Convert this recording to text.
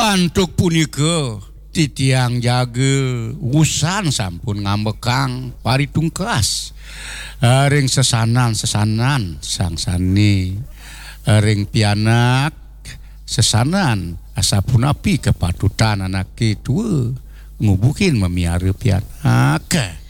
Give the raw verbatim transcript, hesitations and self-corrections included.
Antuk punika titiang jaga usan sampun ngambekang paritungkas ring sesanan-sesanan sang sani ring pianak sesanan asapunapi kepatutan anak kedua ngubukin memiara pianak